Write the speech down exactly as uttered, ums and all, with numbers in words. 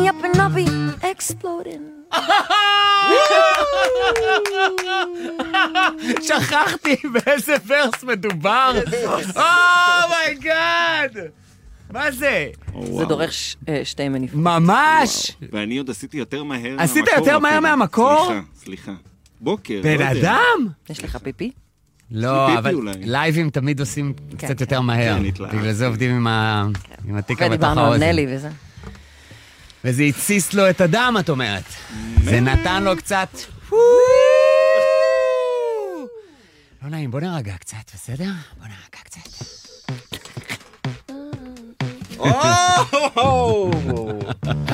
up and I'll be exploding. שכחתי באיזה ורס מדובר. אומייגאד! מה זה? זה דורש שתי מניפות. ממש! ואני עוד עשיתי יותר מהר מהמקור. עשית יותר מהר מהמקור? סליחה, סליחה. בוקר, בן אדם? יש לך פיפי? לא, אבל לייבים תמיד עושים קצת יותר מהר. בגלל זה עובדים עם התיקה בתוך האוזן. ודיברנו על נלי וזה. וזה הציס לו את הדם, את אומרת. זה נתן לו קצת... לא נעים, בוא נרגע קצת, בסדר? בוא נרגע קצת. Oh!